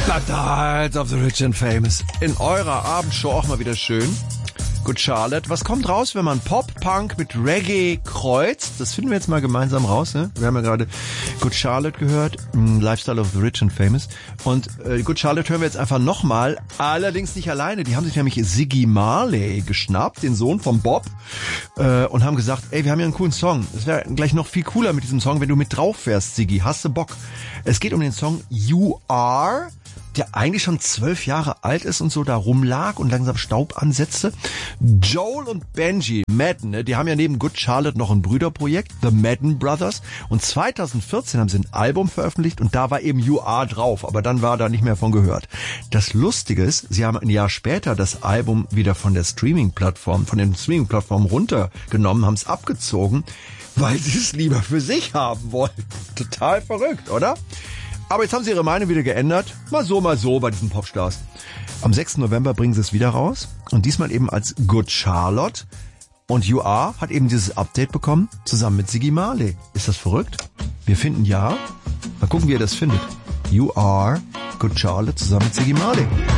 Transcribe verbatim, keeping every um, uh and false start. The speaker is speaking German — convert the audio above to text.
Stadtteils of the Rich and Famous. In eurer Abendshow auch mal wieder schön. Good Charlotte. Was kommt raus, wenn man Pop, Punk mit Reggae kreuzt? Das finden wir jetzt mal gemeinsam raus. Ne? Wir haben ja gerade Good Charlotte gehört, Lifestyle of the Rich and Famous. Und äh, Good Charlotte hören wir jetzt einfach nochmal. Allerdings nicht alleine. Die haben sich nämlich Ziggy Marley geschnappt, den Sohn von Bob, äh, und haben gesagt, ey, wir haben ja einen coolen Song. Es wäre gleich noch viel cooler mit diesem Song, wenn du mit drauf wärst, Ziggy. Hast du Bock? Es geht um den Song You Are, der eigentlich schon zwölf Jahre alt ist und so da rumlag und langsam Staub ansetzte. Joel und Benji Madden, ne, die haben ja neben Good Charlotte noch ein Brüderprojekt, The Madden Brothers. Und zweitausendvierzehn haben sie ein Album veröffentlicht und da war eben You Are drauf, aber dann war da nicht mehr von gehört. Das Lustige ist, sie haben ein Jahr später das Album wieder von der Streaming-Plattform, von den Streaming-Plattformen runtergenommen, haben es abgezogen, weil sie es lieber für sich haben wollten. Total verrückt, oder? Aber jetzt haben sie ihre Meinung wieder geändert. Mal so, mal so bei diesen Popstars. Am sechsten November bringen sie es wieder raus. Und diesmal eben als Good Charlotte. Und You Are hat eben dieses Update bekommen, zusammen mit Ziggy Marley. Ist das verrückt? Wir finden ja. Mal gucken, wie ihr das findet. You Are, Good Charlotte zusammen mit Ziggy Marley.